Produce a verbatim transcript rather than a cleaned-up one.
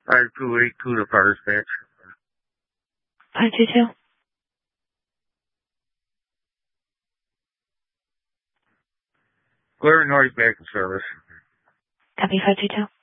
five two eight two to fire dispatch. five two two. Clear noise back in service. Copy five two two.